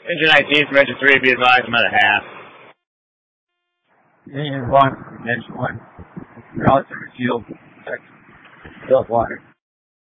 Engine 19 from engine 3, be advised, I'm at a half. Engine 1 from engine 1. Relative fuel. Fill water.